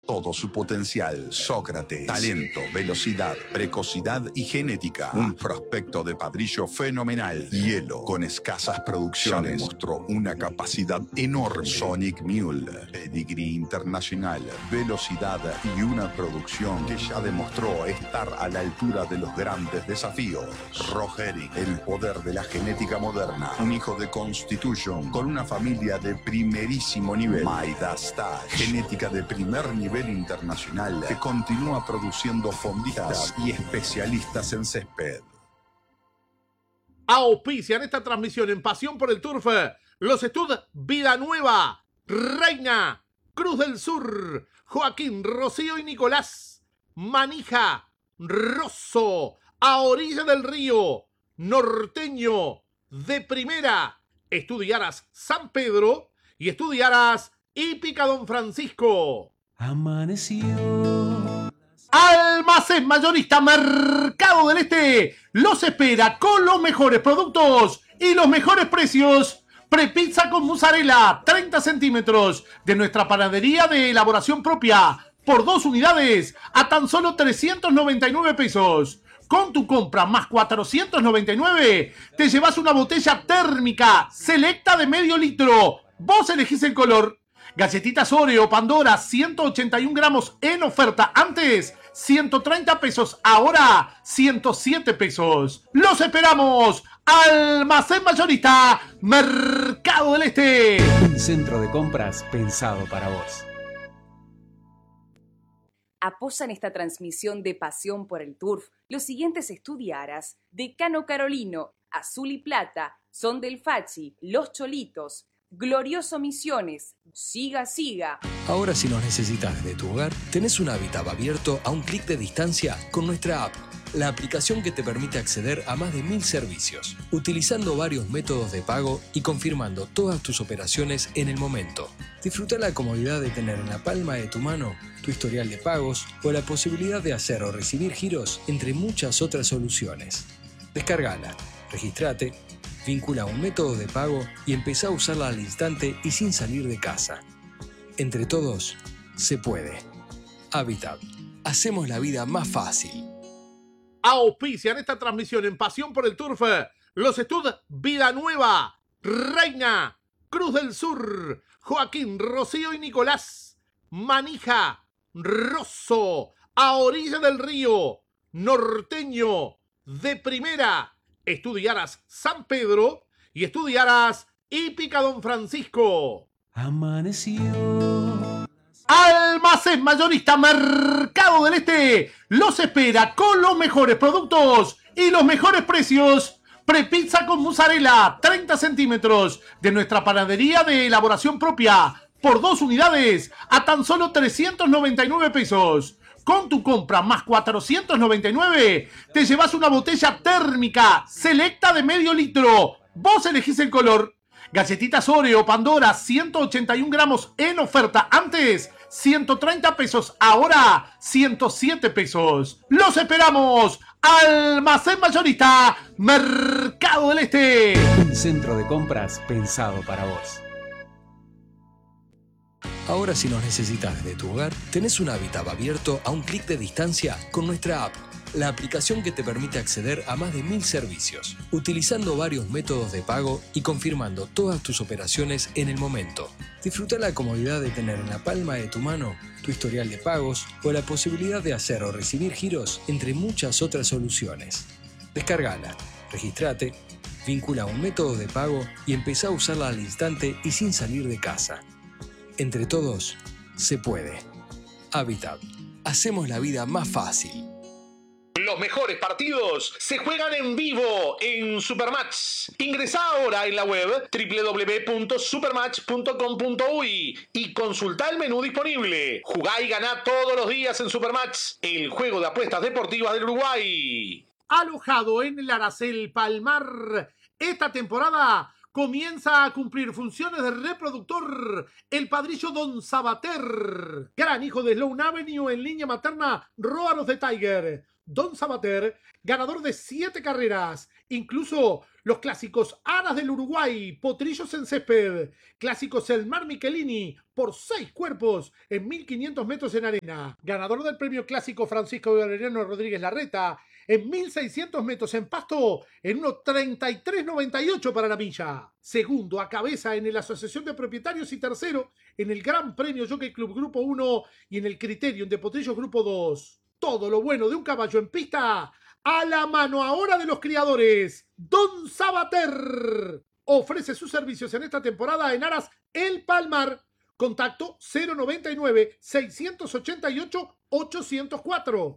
todo su potencial. Sócrates, talento, velocidad, precocidad y genética. Un prospecto de padrillo fenomenal. Hielo, con escasas producciones, mostró una capacidad enorme. Sonic Mule, pedigrí internacional, velocidad y una producción que ya demostró estar a la altura de los grandes desafíos. Rogerick, el poder de la genética moderna. Un hijo de Constitution con una familia de primerísimo nivel. Midas Touch, genética de primer nivel internacional que continúa produciendo fondistas y especialistas en césped. Auspician esta transmisión en Pasión por el Turf los Stud Vida Nueva, Reina, Cruz del Sur, Joaquín, Rocío y Nicolás, Manija, Rosso, A Orilla del Río, Norteño, De Primera, Estudiaras San Pedro y Estudiaras Hípica Don Francisco. Amaneció. Almacén Mayorista Mercado del Este los espera con los mejores productos y los mejores precios. Prepizza con mozzarella, 30 centímetros, de nuestra panadería de elaboración propia, por 2 unidades, a tan solo 399 pesos. Con tu compra más 499, te llevas una botella térmica selecta de medio litro. Vos elegís el color. Galletitas Oreo, Pandora, 181 gramos en oferta. Antes, 130 pesos. Ahora, 107 pesos. ¡Los esperamos! Almacén Mayorista, Mercado del Este. Un centro de compras pensado para vos. Apoyan esta transmisión de Pasión por el Turf los siguientes estudiaras: Decano Carolino, Azul y Plata, Son del Fachi, Los Cholitos, Glorioso Misiones, Siga Siga. Ahora, si nos necesitas desde tu hogar, tenés un hábitat abierto a un clic de distancia con nuestra app, la aplicación que te permite acceder a más de 1000 servicios, utilizando varios métodos de pago y confirmando todas tus operaciones en el momento. Disfruta la comodidad de tener en la palma de tu mano tu historial de pagos o la posibilidad de hacer o recibir giros, entre muchas otras soluciones. Descárgala, registrate, vincula un método de pago y empezá a usarla al instante y sin salir de casa. Entre todos, se puede. Habitat. Hacemos la vida más fácil. Auspician esta transmisión en Pasión por el Turf los Stud Vida Nueva, Reina, Cruz del Sur, Joaquín, Rocío y Nicolás, Manija, Rosso, A Orilla del Río, Norteño, De Primera, Estudiaras San Pedro y Estudiaras Hípica Don Francisco. Amaneció. Almacén Mayorista Mercado del Este los espera con los mejores productos y los mejores precios. Prepizza con mozzarella, 30 centímetros, de nuestra panadería de elaboración propia, por 2 unidades, a tan solo 399 pesos. Con tu compra más 499, te llevas una botella térmica selecta de medio litro. Vos elegís el color. Galletitas Oreo, Pandora, 181 gramos en oferta. Antes, 130 pesos. Ahora, 107 pesos. ¡Los esperamos! Almacén Mayorista, Mercado del Este. Un centro de compras pensado para vos. Ahora, si nos necesitas desde tu hogar, tenés un hábitat abierto a un clic de distancia con nuestra app, la aplicación que te permite acceder a más de 1000 servicios, utilizando varios métodos de pago y confirmando todas tus operaciones en el momento. Disfruta la comodidad de tener en la palma de tu mano tu historial de pagos o la posibilidad de hacer o recibir giros, entre muchas otras soluciones. Descárgala, registrate, vincula un método de pago y empezá a usarla al instante y sin salir de casa. Entre todos, se puede. Habitat. Hacemos la vida más fácil. Los mejores partidos se juegan en vivo en Supermatch. Ingresá ahora en la web www.supermatch.com.uy y consultá el menú disponible. Jugá y ganá todos los días en Supermatch, el juego de apuestas deportivas del Uruguay. Alojado en el Aracel Palmar, esta temporada comienza a cumplir funciones de reproductor el padrillo Don Sabater, gran hijo de Sloan Avenue en línea materna Roar of the Tiger. Don Sabater, ganador de 7 carreras, incluso los clásicos Aras del Uruguay, Potrillos en Césped, clásicos El Mar Michelini por 6 cuerpos en 1500 metros en arena, ganador del premio clásico Francisco Valeriano Rodríguez Larreta en 1600 metros en pasto en 1:33.98 para la milla, segundo a cabeza en la Asociación de Propietarios y tercero en el Gran Premio Jockey Club Grupo 1 y en el Criterium de Potrillos Grupo 2. Todo lo bueno de un caballo en pista a la mano ahora de los criadores. Don Sabater ofrece sus servicios en esta temporada en Aras El Palmar. Contacto 099-688-804.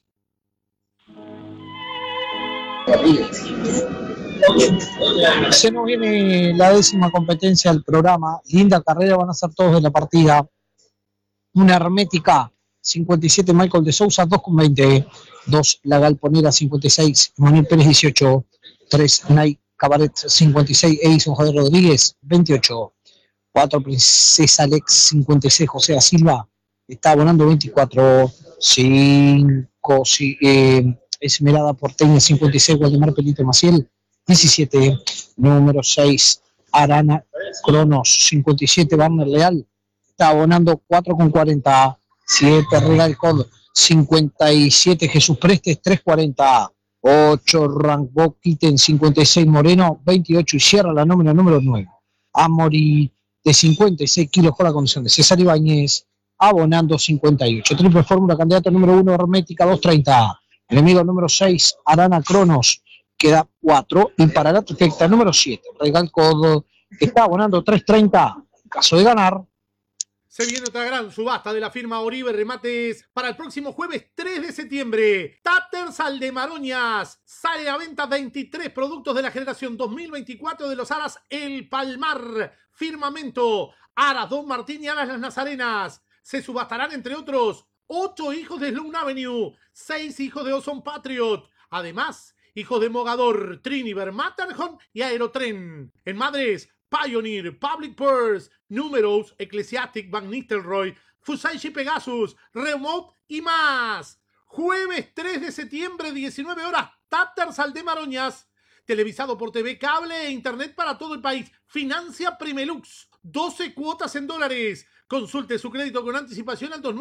Se nos viene la 10ª competencia del programa. Linda carrera, van a ser todos de la partida. Una hermética 57 Michael de Sousa, 2,20. 2 La Galponera 56, Manuel Pérez 18. 3 Nike Cabaret 56, Edison Javier Rodríguez 28. 4 Princesa Alex 56, José da Silva está abonando 24. 5 Esmerada Porteña 56, Waldemar Pelito Maciel 17. Número 6 Arana Cronos 57, Barner Leal está abonando 4,40. 7 Regal Code 57, Jesús Prestes 3,40. 8 Rank Kitten 56, Moreno 28 y cierra la nómina número 9. Amori de 56 kilos con la condición de César Ibáñez abonando 58. Triple Fórmula, candidato número 1 Hermética 2,30. Enemigo número 6 Arana Cronos queda 4 y para la perfecta número 7 Regal Code está abonando 3,30. En caso de ganar, se viene otra gran subasta de la firma Oribe Remates para el próximo jueves 3 de septiembre. Taters Aldemaroñas. Sale a venta 23 productos de la generación 2024 de los Aras El Palmar. Firmamento. Aras Don Martín y Aras Las Nazarenas. Se subastarán, entre otros, 8 hijos de Sloan Avenue, 6 hijos de Ozone Patriot. Además, hijos de Mogador, Triniver, Matterhorn y Aerotren. En madres, Pioneer, Public Purse, Numerous, Ecclesiastic, Van Nistelrooy, Fusaichi Pegasus, Remote y más. Jueves 3 de septiembre, 19 horas, Taters Aldemaroñas. Televisado por TV Cable e Internet para todo el país. Financia Primelux. 12 cuotas en dólares. Consulte su crédito con anticipación al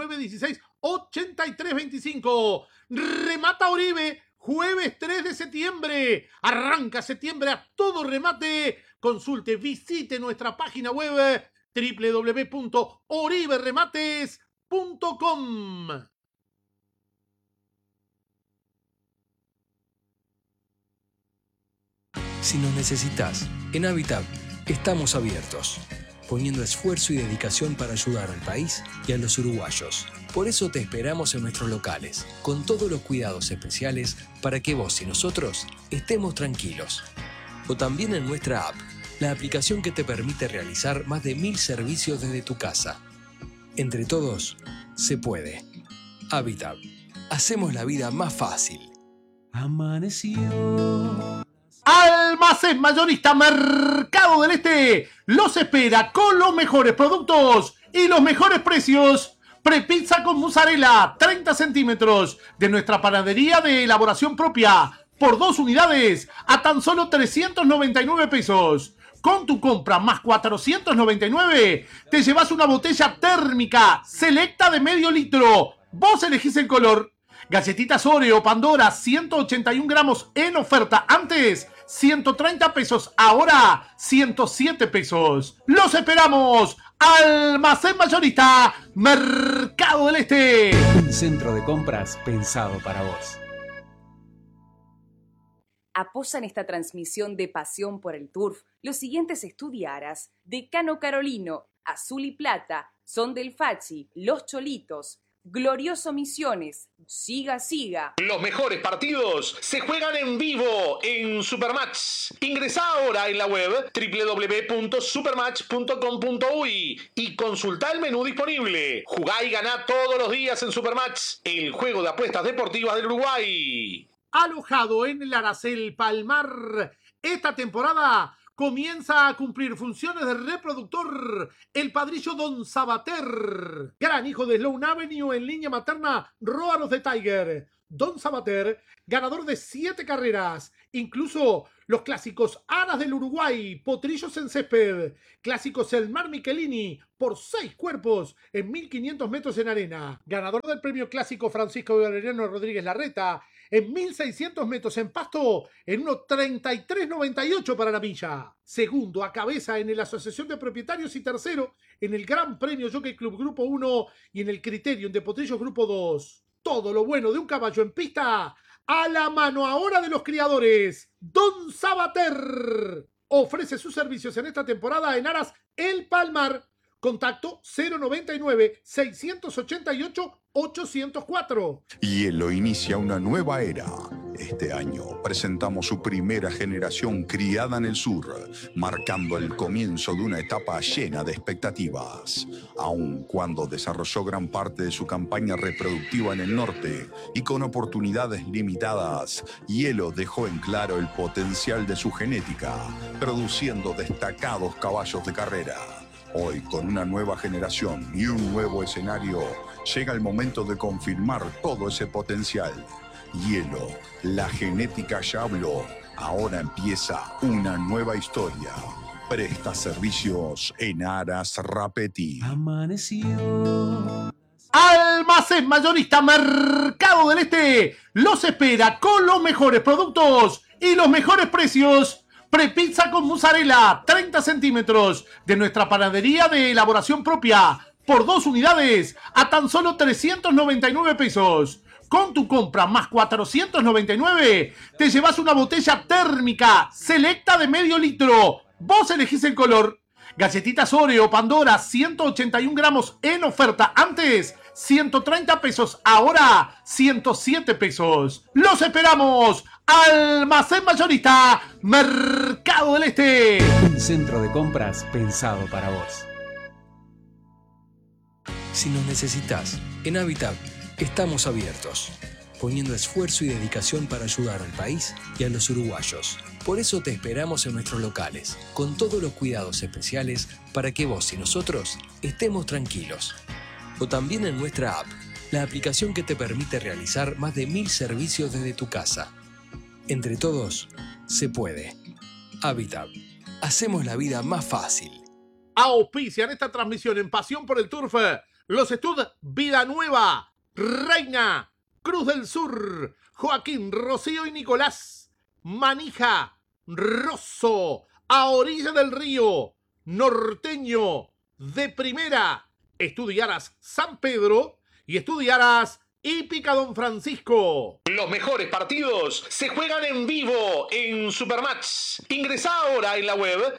2916-8325. Remata Oribe. Jueves 3 de septiembre. Arranca septiembre a todo remate. Consulte, visite nuestra página web www.oriberemates.com. Si nos necesitas, en Habitat estamos abiertos, poniendo esfuerzo y dedicación para ayudar al país y a los uruguayos. Por eso te esperamos en nuestros locales, con todos los cuidados especiales para que vos y nosotros estemos tranquilos. O también en nuestra app, la aplicación que te permite realizar más de 1000 servicios desde tu casa. Entre todos, se puede. Habitat. Hacemos la vida más fácil. Amaneció. Almacén Mayorista Mercado del Este los espera con los mejores productos y los mejores precios. Prepizza con mozzarella, 30 centímetros de nuestra panadería de elaboración propia por 2 unidades a tan solo 399 pesos. Con tu compra más 499 te llevas una botella térmica selecta de medio litro. Vos elegís el color. Galletitas Oreo Pandora 181 gramos en oferta. Antes 130 pesos, ahora 107 pesos. ¡Los esperamos! Almacén Mayorista Mercado del Este. Un centro de compras pensado para vos. Apoyan esta transmisión de Pasión por el Turf los siguientes estudiaras: Decano Carolino, Azul y Plata, Son del Fachi, Los Cholitos, Glorioso Misiones, Siga Siga. Los mejores partidos se juegan en vivo en Supermatch. Ingresá ahora en la web www.supermatch.com.uy y consultá el menú disponible. Jugá y ganá todos los días en Supermatch, el juego de apuestas deportivas del Uruguay. Alojado en el Aracel Palmar, esta temporada comienza a cumplir funciones de reproductor el padrillo Don Sabater, gran hijo de Sloan Avenue en línea materna Roar of the Tiger. Don Sabater, ganador de 7 carreras, incluso los clásicos Aras del Uruguay, Potrillos en Césped, clásicos El Mar Michelini por 6 cuerpos en 1500 metros en arena, ganador del premio clásico Francisco Valeriano Rodríguez Larreta en 1600 metros en pasto en 1:33.98 para la milla, segundo a cabeza en la Asociación de Propietarios y tercero en el Gran Premio Jockey Club Grupo 1 y en el Criterium de Potrillos Grupo 2. Todo lo bueno de un caballo en pista a la mano ahora de los criadores. Don Sabater ofrece sus servicios en esta temporada en Aras El Palmar. Contacto 099-688-804. Hielo inicia una nueva era. Este año presentamos su primera generación criada en el sur, marcando el comienzo de una etapa llena de expectativas. Aun cuando desarrolló gran parte de su campaña reproductiva en el norte y con oportunidades limitadas, Hielo dejó en claro el potencial de su genética, produciendo destacados caballos de carrera. Hoy, con una nueva generación y un nuevo escenario, llega el momento de confirmar todo ese potencial. Hielo, la genética ya habló. Ahora empieza una nueva historia. Presta servicios en Aras Rapetti. Amaneció. Almacén Mayorista Mercado del Este los espera con los mejores productos y los mejores precios. Prepizza con mozzarella, 30 centímetros, de nuestra panadería de elaboración propia, por 2 unidades, a tan solo 399 pesos. Con tu compra más 499, te llevas una botella térmica selecta de medio litro. Vos elegís el color. Galletitas Oreo, Pandora, 181 gramos en oferta. Antes, 130 pesos. Ahora, 107 pesos. ¡Los esperamos! Almacén Mayorista Mercado del Este. Un centro de compras pensado para vos. Si nos necesitas, en Habitat estamos abiertos, poniendo esfuerzo y dedicación para ayudar al país y a los uruguayos. Por eso te esperamos en nuestros locales, con todos los cuidados especiales para que vos y nosotros estemos tranquilos. O también en nuestra app, la aplicación que te permite realizar más de 1000 servicios desde tu casa. Entre todos, se puede. Habitat. Hacemos la vida más fácil. Auspician esta transmisión en Pasión por el Turf los Stud Vida Nueva, Reina, Cruz del Sur, Joaquín, Rocío y Nicolás, Manija, Rosso, A Orilla del Río, Norteño, De Primera, Estudiaras San Pedro y Estudiaras Hípica Don Francisco. Los mejores partidos se juegan en vivo en Supermatch. Ingresá ahora en la web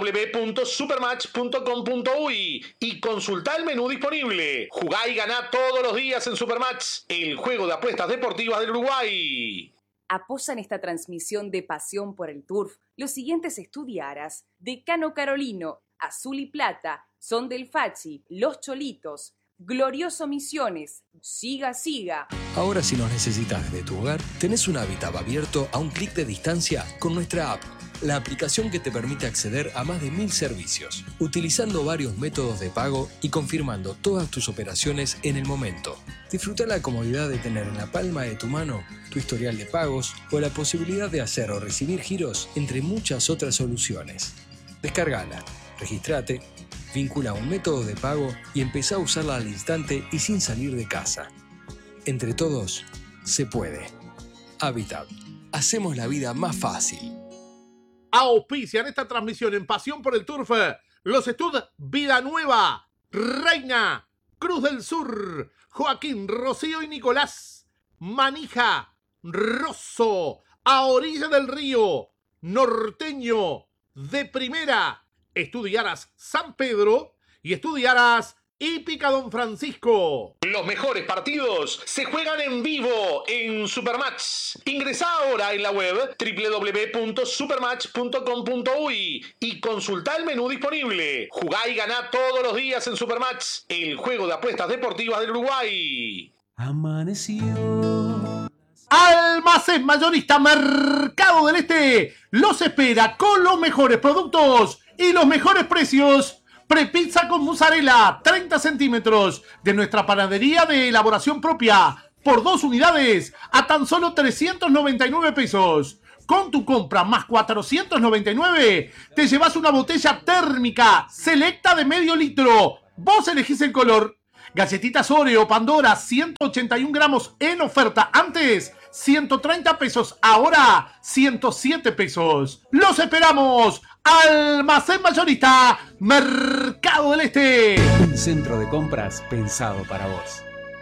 www.supermatch.com.uy y consultá el menú disponible. Jugá y ganá todos los días en Supermatch, el juego de apuestas deportivas del Uruguay. Apoyan esta transmisión de Pasión por el Turf los siguientes estudiaras: Decano Carolino, Azul y Plata, Son del Fachi, Los Cholitos, Glorioso Misiones, Siga Siga. Ahora, si nos necesitas desde tu hogar, tenés un hábitat abierto a un clic de distancia con nuestra app, la aplicación que te permite acceder a más de 1000 servicios, utilizando varios métodos de pago y confirmando todas tus operaciones en el momento. Disfruta la comodidad de tener en la palma de tu mano tu historial de pagos o la posibilidad de hacer o recibir giros, entre muchas otras soluciones. Descárgala, registrate, vincula un método de pago y empezá a usarla al instante y sin salir de casa. Entre todos, se puede. Habitat. Hacemos la vida más fácil. Auspician esta transmisión en Pasión por el Turf los Stud Vida Nueva, Reina, Cruz del Sur, Joaquín, Rocío y Nicolás, Manija, Rosso, A Orilla del Río, Norteño, De Primera, Estudiaras San Pedro y Estudiaras Hípica Don Francisco. Los mejores partidos se juegan en vivo en Supermatch. Ingresá ahora en la web www.supermatch.com.uy y consultá el menú disponible. Jugá y ganá todos los días en Supermatch, el juego de apuestas deportivas del Uruguay. Amaneció. Almacén Mayorista Mercado del Este los espera con los mejores productos y los mejores precios. Prepizza con mozzarella, 30 centímetros, de nuestra panadería de elaboración propia, por 2 unidades a tan solo 399 pesos. Con tu compra más 499, te llevas una botella térmica selecta de medio litro. Vos elegís el color. Galletitas Oreo, Pandora, 181 gramos en oferta. Antes, 130 pesos. Ahora, 107 pesos. ¡Los esperamos! Almacén Mayorista, Mercado del Este. Un centro de compras pensado para vos.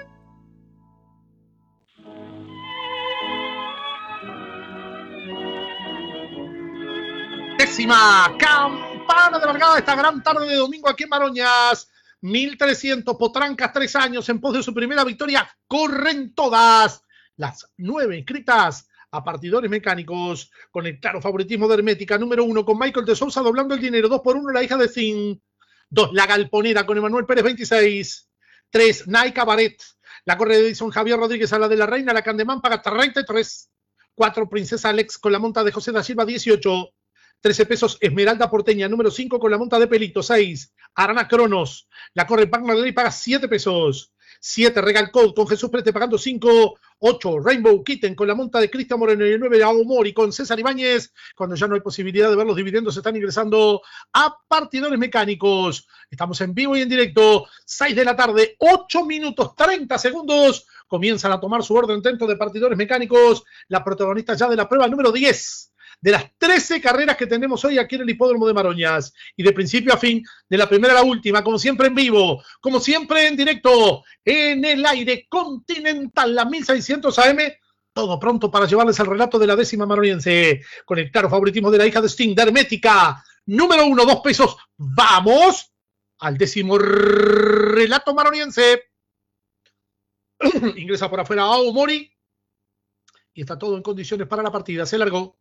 Décima campana de largada esta gran tarde de domingo aquí en Maroñas. 1300 potrancas, 3 años en pos de su primera victoria. Corren todas las 9 inscritas a partidores mecánicos con el claro favoritismo de Hermética. Número 1 con Michael de Sousa doblando el dinero. 2 por 1 la hija de Zin. 2 la Galponera con Emanuel Pérez 26. 3 Nike Cabaret. La corre de Edison Javier Rodríguez a la de la Reina. La Candemán paga 33. 4 Princesa Alex con la monta de José da Silva 18. 13 pesos Esmeralda Porteña, número 5 con la monta de Pelito, 6 Arana Cronos, la corre Pac Madrid paga 7 pesos, 7 Regal Code con Jesús Prete pagando 5, 8 Rainbow Kitten con la monta de Cristian Moreno y el 9 Aomori con César Ibáñez. Cuando ya no hay posibilidad de ver los dividendos, se están ingresando a partidores mecánicos. Estamos en vivo y en directo, 6 de la tarde, 8 minutos 30 segundos. Comienzan a tomar su orden dentro de partidores mecánicos, la protagonista ya de la prueba número 10. De las 13 carreras que tenemos hoy aquí en el Hipódromo de Maroñas. Y de principio a fin, de la primera a la última, como siempre en vivo, como siempre en directo, en el aire Continental, la 1600 AM. Todo pronto para llevarles el relato de la décima maroñense, con el claro favoritismo de la hija de Sting, de Hermética. Número 1, 2 pesos. Vamos al décimo relato maroñense. Ingresa por afuera Aomori. Y está todo en condiciones para la partida. Se largó.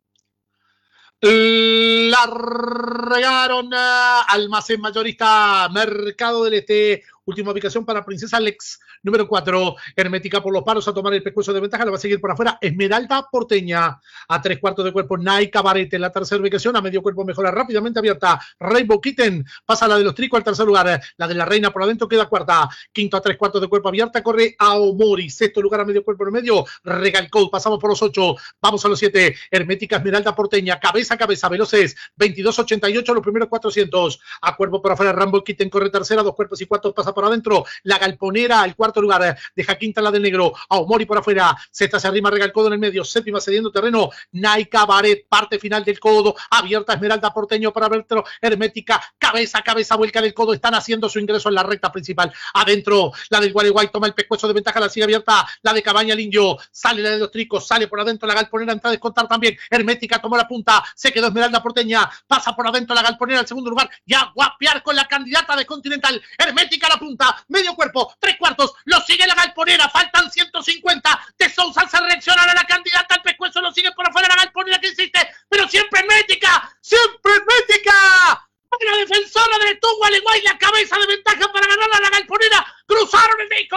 Largaron Almacén Mayorista, Mercado del Este. Última ubicación para Princesa Alex. Número 4, Hermética por los palos a tomar el pescuezo de ventaja. La va a seguir por afuera Esmeralda Porteña. A 3/4 de cuerpo Nike Cabaret en la tercera ubicación. A medio cuerpo mejora rápidamente abierta Rainbow Kitten. Pasa la de los Tricos al tercer lugar. La de la Reina por adentro queda cuarta. Quinto a 3/4 de cuerpo abierta corre Aomori. Sexto lugar a medio cuerpo en el medio Regal Code. Pasamos por los 8. Vamos a los 7. Hermética Esmeralda Porteña. Cabeza a cabeza. Veloces. 22.88 los primeros 400. A cuerpo por afuera Rainbow Kitten corre tercera. 2 cuerpos y 4 pasa por adentro. La Galponera al cuarto lugar. Deja quinta la del negro. Aomori por afuera. Sexta se arrima Regal Codo en el medio. Séptima cediendo terreno. Nike Cabaret. Parte final del codo. Abierta Esmeralda Porteño para adentro. Hermética. Cabeza a cabeza. Vuelca del codo. Están haciendo su ingreso en la recta principal. Adentro. La del Gualeguay toma el pescuezo de ventaja. La sigue abierta. La de Cabaña Linjo. Sale la de los Tricos. Sale por adentro. La Galponera entra a descontar también. Hermética tomó la punta. Se quedó Esmeralda Porteña. Pasa por adentro la Galponera al segundo lugar. Ya guapear con la candidata de Continental. Hermética a la punta. Medio cuerpo. 3/4. Lo sigue la Galponera. Faltan 150. De Sousa se reacciona a la candidata. El pescuezo lo sigue por afuera la Galponera que insiste. Pero siempre Hermética. Siempre Hermética. La defensora de tu Gualeguay. La cabeza de ventaja para ganar a la Galponera. Cruzaron el disco.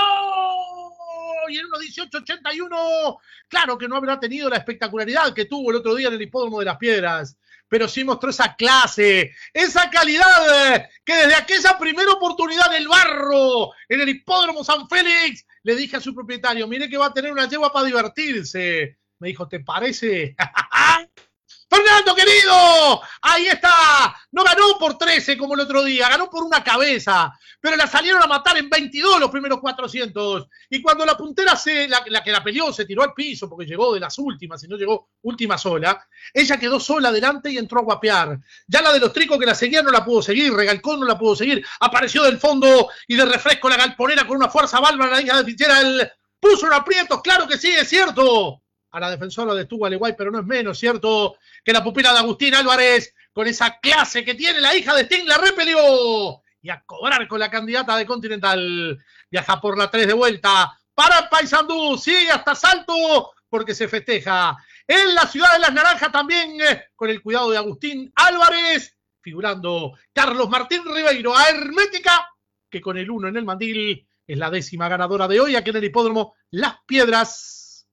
Y en 1.18.81. Claro que no habrá tenido la espectacularidad que tuvo el otro día en el Hipódromo de las Piedras. Pero sí mostró esa clase, esa calidad que desde aquella primera oportunidad del barro en el Hipódromo San Félix, le dije a su propietario, mire que va a tener una yegua para divertirse. Me dijo, ¿te parece? ¡Fernando, querido! Ahí está. No ganó por 13 como el otro día, ganó por una cabeza. Pero la salieron a matar en 22 los primeros 400. Y cuando la puntera, la que la peleó, se tiró al piso porque llegó de las últimas y no llegó última sola, ella quedó sola adelante y entró a guapear. Ya la de los Tricos que la seguía no la pudo seguir, Regalcón no la pudo seguir. Apareció del fondo y de refresco la Galponera con una fuerza bárbara. La hija de Fitzgerald puso en aprietos, claro que sí, es cierto. A la defensora de tu Gualeguay, pero no es menos cierto que la pupila de Agustín Álvarez, con esa clase que tiene la hija de Sting, la repelió. Y a cobrar con la candidata de Continental. Viaja por la 3 de vuelta para Paysandú. Sigue hasta Salto porque se festeja. En la ciudad de Las Naranjas también, con el cuidado de Agustín Álvarez, figurando Carlos Martín Ribeiro. A Hermética, que con el 1 en el mandil es la 10ª ganadora de hoy aquí en el Hipódromo Las Piedras.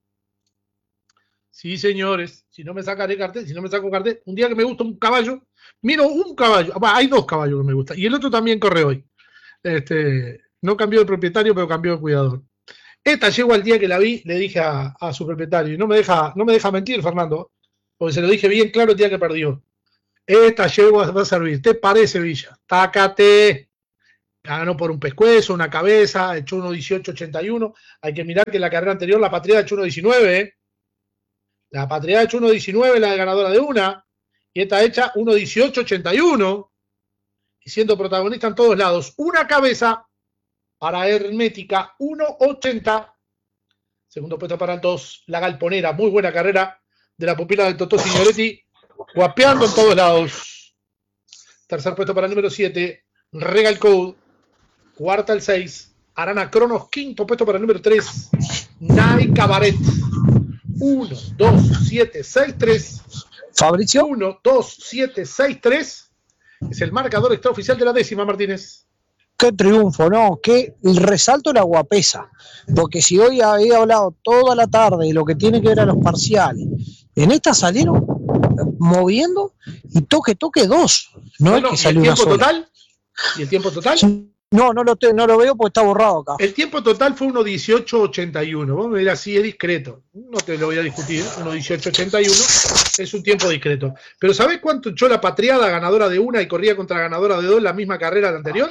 Sí, señores, si no me sacaré cartel, si no me saco cartel, un día que me gusta un caballo, miro un caballo, hay 2 caballos que me gustan, y el otro también corre hoy. No cambió de propietario, pero cambió de cuidador. Esta yegua, el día que la vi, le dije a su propietario, y no me deja mentir, Fernando, porque se lo dije bien claro el día que perdió. Esta yegua va a servir. ¿Te parece, Villa? Tácate. Ganó por un pescuezo, una cabeza, echó 1.18.81. Hay que mirar que en la carrera anterior la Patriada echó 1.19. La Patriada echó 1.19, la de ganadora de una. Y esta hecha 1.18.81. Y siendo protagonista en todos lados. Una cabeza para Hermética, 1.80. Segundo puesto para el 2, la Galponera. Muy buena carrera de la pupila del Totó Signoretti. Guapeando en todos lados. Tercer puesto para el número 7, Regal Code. Cuarta el 6, Arana Cronos. Quinto puesto para el número 3, Nai Cabaret. 1, 2, 7, 6, 3. Fabricio. 1, 2, 7, 6, 3. Es el marcador extraoficial de la décima, Martínez. Qué triunfo, ¿no? Que resalto la guapesa. Porque si hoy había hablado toda la tarde de lo que tiene que ver a los parciales, en esta salieron moviendo y toque 2. No es que salió una sola. Total. ¿Y el tiempo total? No lo veo porque está borrado acá. El tiempo total fue 1.18.81. Vos me dirás, sí, es discreto. No te lo voy a discutir. 1.18.81 es un tiempo discreto. Pero ¿sabés cuánto echó la Patriada, ganadora de una y corría contra ganadora de 2 en la misma carrera de anterior?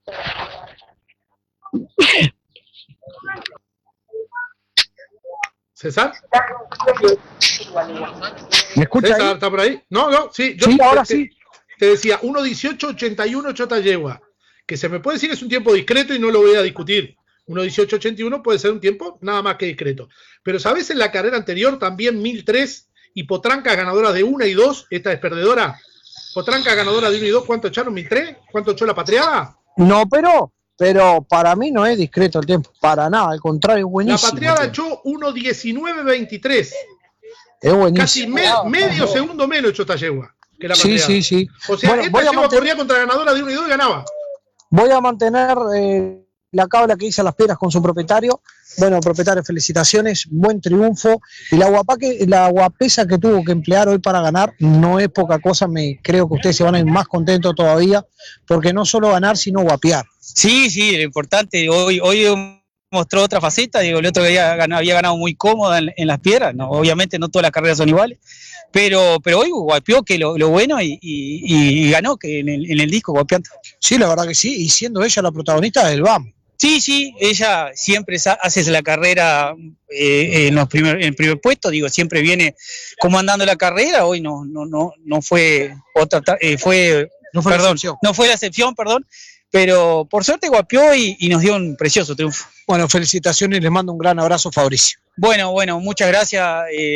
¿César? ¿Me escucha? ¿César ahí? está por ahí? No, sí. Sí, ahora sí. Te decía, 1.18.81 Chota Yegua. Que se me puede decir es un tiempo discreto y no lo voy a discutir. 1.18.81 puede ser un tiempo nada más que discreto. Pero ¿sabés en la carrera anterior también 1.003 y Potranca ganadoras de 1 y 2? Esta es perdedora. Potranca ganadora de 1 y 2, ¿cuánto echaron? ¿1.003? ¿Cuánto echó la Patriada? No, pero para mí no es discreto el tiempo. Para nada, al contrario, es buenísimo. La Patriada echó 1.19.23. Es buenísimo. Casi medio segundo menos echó esta yegua que la Patriada. Sí. O sea, bueno, esta yegua corría contra ganadora de 1 y 2 y ganaba. Voy a mantener la cabla que hice a las piedras con su propietario. Bueno, propietario, felicitaciones, buen triunfo. Y la guapesa que tuvo que emplear hoy para ganar no es poca cosa. Creo que ustedes se van a ir más contentos todavía, porque no solo ganar, sino guapear. Sí, lo importante, hoy mostró otra faceta, digo, el otro día había ganado muy cómoda en las piedras, no, obviamente no todas las carreras son iguales, pero hoy guapeó que lo bueno y ganó que en el disco guapeando. Sí, la verdad que sí, y siendo ella la protagonista del BAM. Sí, ella siempre hace la carrera en el primer puesto, digo, siempre viene comandando la carrera, hoy no fue no fue la excepción, pero por suerte guapeó y nos dio un precioso triunfo. Bueno, felicitaciones y les mando un gran abrazo, Fabricio. Bueno, muchas gracias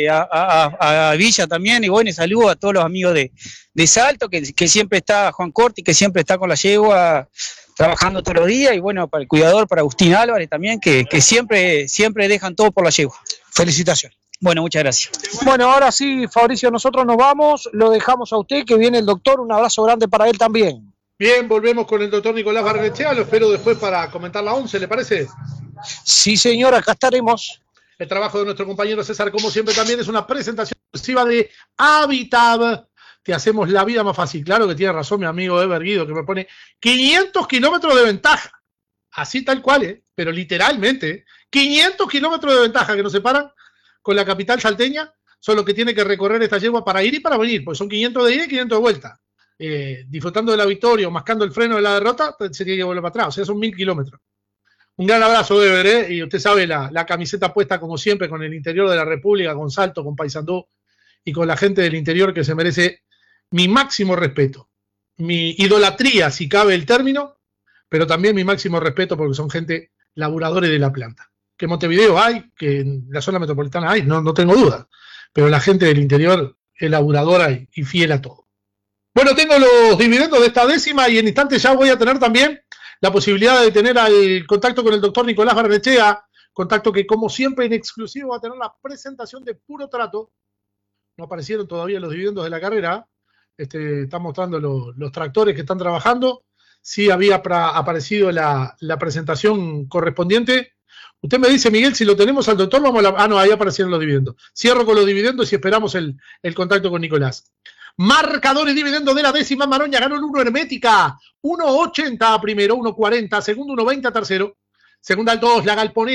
a Villa también, y bueno, saludo a todos los amigos de Salto, que siempre está, Juan Corti, que siempre está con la yegua, trabajando todos los días, y bueno, para el cuidador, para Agustín Álvarez también, que siempre dejan todo por la yegua. Felicitaciones. Bueno, muchas gracias. Bueno, ahora sí, Fabricio, nosotros nos vamos, lo dejamos a usted, que viene el doctor, un abrazo grande para él también. Bien, volvemos con el doctor Nicolás Barrenechea, lo espero después para comentar la 11, ¿le parece? Sí, señor, acá estaremos. El trabajo de nuestro compañero César, como siempre, también es una presentación exclusiva de Habitab. Te hacemos la vida más fácil. Claro que tiene razón mi amigo Eber Guido, que me pone 500 kilómetros de ventaja. Así tal cual, pero literalmente. 500 kilómetros de ventaja que nos separan con la capital salteña. Son los que tiene que recorrer esta yegua para ir y para venir, pues son 500 de ida y 500 de vuelta. Disfrutando de la victoria o mascando el freno de la derrota, se tiene que volver para atrás. O sea, son 1000 kilómetros. Un gran abrazo, Eber, y usted sabe, la camiseta puesta como siempre con el interior de la República, con Salto, con Paysandú y con la gente del interior que se merece mi máximo respeto, mi idolatría, si cabe el término, pero también mi máximo respeto porque son gente laburadores de la planta. Que en Montevideo hay, que en la zona metropolitana hay, no tengo duda, pero la gente del interior es laburadora y fiel a todo. Bueno, tengo los dividendos de esta décima y en instantes ya voy a tener también la posibilidad de tener el contacto con el doctor Nicolás Barrenechea, contacto que como siempre en exclusivo va a tener la presentación de Puro Trato. No aparecieron todavía los dividendos de la carrera, están mostrando los tractores que están trabajando. Sí había aparecido la presentación correspondiente. Usted me dice, Miguel, si lo tenemos al doctor, vamos a la... Ah, no, ahí aparecieron los dividendos. Cierro con los dividendos y esperamos el contacto con Nicolás. Marcadores dividendos de la décima, Maroña ganó el 1 Hermética, 1.80 primero, 1.40, segundo 1.20 tercero, segunda al 2, la Galponera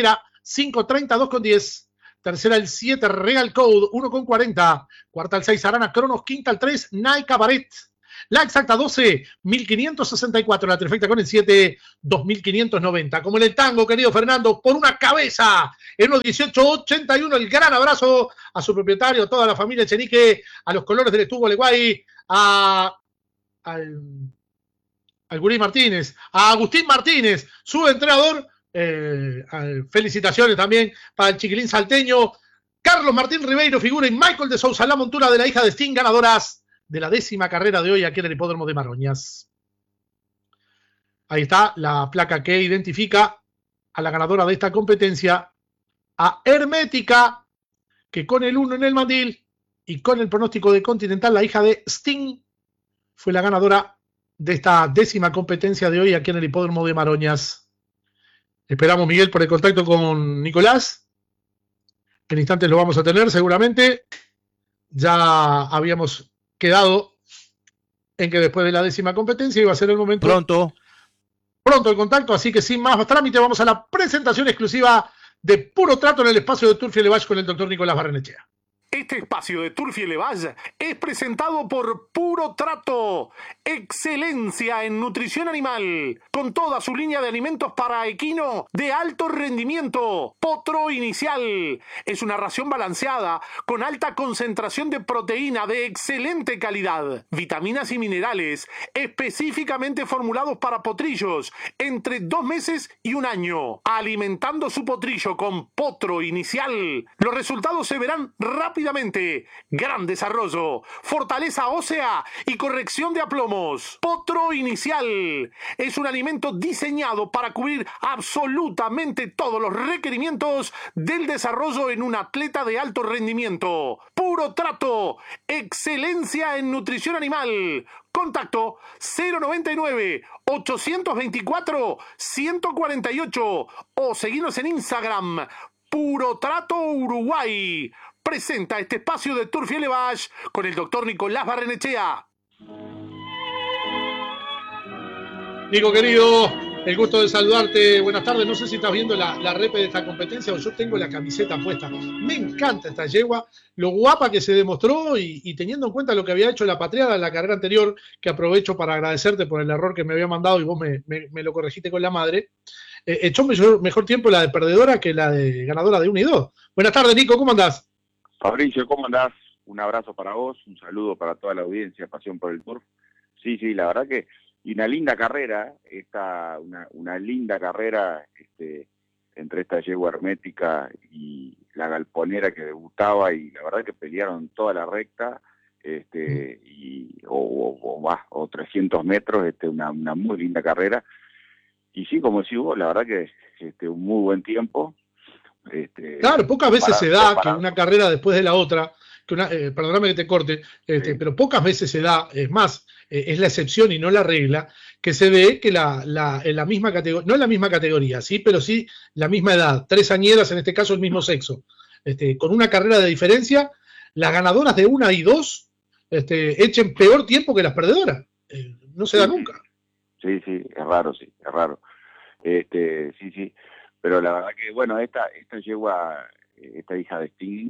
5.30, 2.10. Tercera el 7, Regal Code, 1.40. Cuarta el 6, Arana Cronos. Quinta el 3, Nike Cabaret. La exacta 12, 1564. La trifecta con el 7, 2590. Como en el tango, querido Fernando, por una cabeza. En los 18.81, el gran abrazo a su propietario, a toda la familia Echenique, a los colores del Estuvo Leguay, al Gurí Martínez, a Agustín Martínez, su entrenador. Felicitaciones también para el chiquilín salteño Carlos Martín Ribeiro Figura y Michael de Sousa, la montura de la hija de Sting, ganadoras de la 10ª carrera de hoy aquí en el hipódromo de Maroñas. Ahí está la placa que identifica a la ganadora de esta competencia, a Hermética, que con el 1 en el mandil y con el pronóstico de Continental, la hija de Sting, fue la ganadora de esta 10ª competencia de hoy aquí en el hipódromo de Maroñas. Esperamos, Miguel, por el contacto con Nicolás. En instantes lo vamos a tener, seguramente. Ya habíamos quedado en que después de la 10ª competencia iba a ser el momento. Pronto el contacto, así que sin más trámite vamos a la presentación exclusiva de Puro Trato en el espacio de Turfi Elevage con el doctor Nicolás Barrenechea. Este espacio de Turfi Elevage es presentado por Puro Trato, excelencia en nutrición animal, con toda su línea de alimentos para equino de alto rendimiento. Potro Inicial es una ración balanceada con alta concentración de proteína de excelente calidad, vitaminas y minerales específicamente formulados para potrillos entre 2 meses y 1 año. Alimentando su potrillo con Potro Inicial, los resultados se verán rápidamente. Gran desarrollo, fortaleza ósea y corrección de aplomos. Potro Inicial es un alimento diseñado para cubrir absolutamente todos los requerimientos del desarrollo en un atleta de alto rendimiento. Puro Trato, excelencia en nutrición animal. Contacto 099-824-148 o seguirnos en Instagram, Puro Trato Uruguay. Presenta este espacio de Turfi Elevage con el doctor Nicolás Barrenechea. Nico, querido, el gusto de saludarte. Buenas tardes. No sé si estás viendo la repe de esta competencia o yo tengo la camiseta puesta. Me encanta esta yegua, lo guapa que se demostró y teniendo en cuenta lo que había hecho la Patriada en la carrera anterior, que aprovecho para agradecerte por el error que me había mandado y vos me lo corregiste con la madre. Echó mejor tiempo la de perdedora que la de ganadora de 1 y 2. Buenas tardes, Nico, ¿cómo andás? Fabricio, ¿cómo andás? Un abrazo para vos, un saludo para toda la audiencia, Pasión por el Turf. Sí, la verdad que, y una linda carrera, una linda carrera entre esta yegua Hermética y la Galponera que debutaba, y la verdad que pelearon toda la recta, o 300 metros, una muy linda carrera. Y sí, como decís vos, la verdad que un muy buen tiempo. Claro, pocas veces se da que una carrera después de la otra, perdóname que te corte, pero pocas veces se da, es más, es la excepción y no la regla, que se ve que en la misma categoría, no en la misma categoría, sí, pero sí la misma edad, 3 añeras, en este caso el mismo sexo, con una carrera de diferencia, las ganadoras de 1 y 2 echen peor tiempo que las perdedoras, no se da nunca. Sí, es raro, sí. Pero la verdad que, bueno, esta yegua, esta hija de Sting,